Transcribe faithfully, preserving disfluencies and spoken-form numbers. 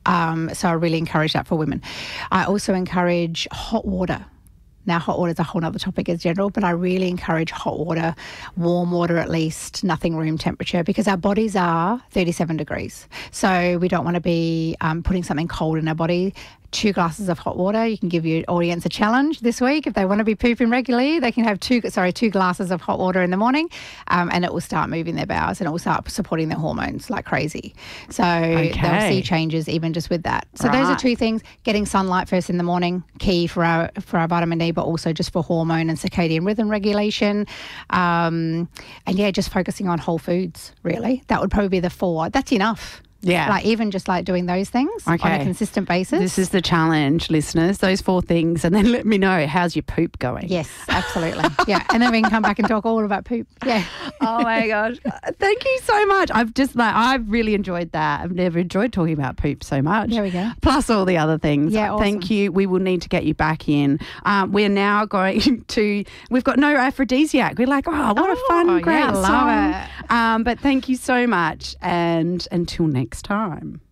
Um, so I really encourage that for women. I also encourage hot water. Now, hot water is a whole other topic in general, but I really encourage hot water, warm water at least, nothing room temperature, because our bodies are thirty-seven degrees. So we don't want to be um, putting something cold in our body. Two glasses of hot water. You can give your audience a challenge this week. If they want to be pooping regularly, they can have two, sorry, two glasses of hot water in the morning, um, and it will start moving their bowels and it will start supporting their hormones like crazy. So Okay. they'll see changes even just with that. So those are Right. two things. Getting sunlight first in the morning, key for our for our vitamin D, but also just for hormone and circadian rhythm regulation. Um, and yeah, just focusing on whole foods, really. That would probably be the four. That's enough. Yeah. Like even just like doing those things on Okay. a consistent basis. This is the challenge, listeners, those four things, and then let me know, how's your poop going? Yes, absolutely. Yeah, and then we can come back and talk all about poop. Yeah. Oh my gosh. Thank you so much. I've just like, I've really enjoyed that. I've never enjoyed talking about poop so much. There we go. Plus all the other things. Yeah, awesome. Thank you. We will need to get you back in. Um, we're now going to, we've got No Aphrodisiac. We're like, oh, what a Oh, fun, yeah, great love song. it. Um, but thank you so much. And until next time.